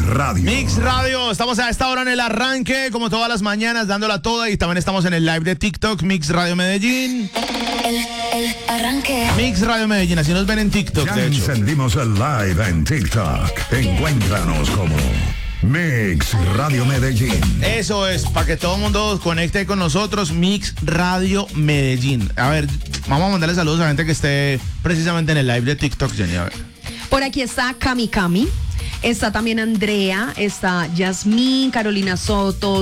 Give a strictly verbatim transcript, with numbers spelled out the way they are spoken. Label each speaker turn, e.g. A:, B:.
A: Radio.
B: Mix Radio, estamos a esta hora en el arranque, como todas las mañanas, dándola toda. Y también estamos en el live de TikTok, Mix Radio Medellín.
C: El, el arranque.
B: Mix Radio Medellín, así nos ven en TikTok,
A: Ya
B: de hecho.
A: encendimos el live en TikTok. Encuéntranos como Mix Radio Medellín.
B: Eso es, para que todo el mundo conecte con nosotros, Mix Radio Medellín. A ver, vamos a mandarle saludos a gente que esté precisamente en el live de TikTok, Jenny. A ver.
D: Por aquí está Cami Cami, está también Andrea, está Yasmín, Carolina Soto,